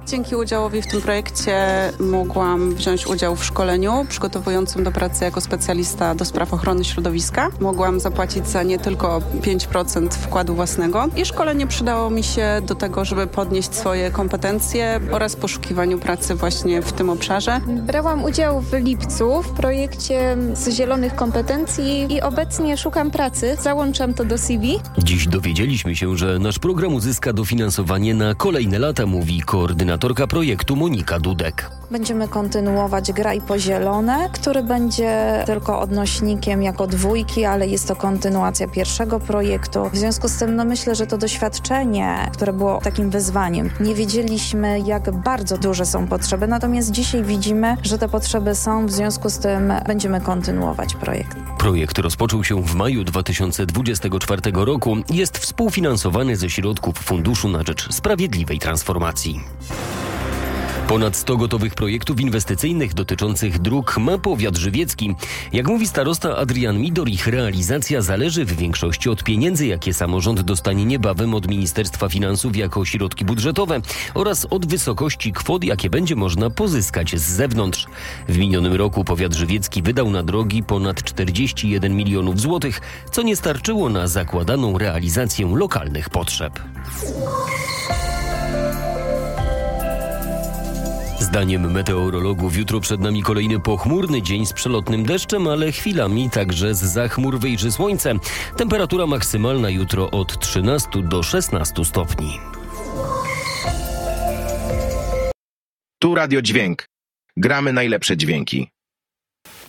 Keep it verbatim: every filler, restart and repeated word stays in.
Dzięki udziałowi w tym projekcie mogłam wziąć udział w szkoleniu przygotowującym do pracy jako specjalista do spraw ochrony środowiska. Mogłam zapłacić za nie tylko pięć procent wkładu własnego i szkolenie przydało mi się do tego, żeby podnieść swoje kompetencje oraz poszukiwaniu pracy właśnie w tym obszarze. Brałam udział w lipcu w projekcie z zielonych kompetencji i obecnie szukam pracy. Załączam to do C V. Dziś dowiedzieliśmy się, że nasz program uzyska dofinansowanie na kolejne lata, mówi koordynatorka projektu Monika Dudek. Będziemy kontynuować Graj po zielone, który będzie tylko odnośnikiem jako dwójki, ale jest to kontynuacja pierwszego projektu. W związku z tym no myślę, że to doświadczenie, które było takim wyzwaniem. Nie wiedzieliśmy, jak bardzo duże są potrzeby, natomiast dzisiaj widzimy, że te potrzeby są, w związku z tym będziemy kontynuować projekt. Projekt rozpoczął się w maju dwa tysiące dwudziestego czwartego roku. Jest współfinansowany ze środków Funduszu na rzecz Sprawiedliwej Transformacji. Ponad sto gotowych projektów inwestycyjnych dotyczących dróg ma powiat żywiecki. Jak mówi starosta Adrian Midor, ich realizacja zależy w większości od pieniędzy, jakie samorząd dostanie niebawem od Ministerstwa Finansów jako środki budżetowe oraz od wysokości kwot, jakie będzie można pozyskać z zewnątrz. W minionym roku powiat żywiecki wydał na drogi ponad czterdzieści jeden milionów złotych, co nie starczyło na zakładaną realizację lokalnych potrzeb. Zdaniem meteorologów jutro przed nami kolejny pochmurny dzień z przelotnym deszczem, ale chwilami także z zachmur wyjrzy słońce. Temperatura maksymalna jutro od trzynastu do szesnastu stopni. Tu Radio Dźwięk. Gramy najlepsze dźwięki.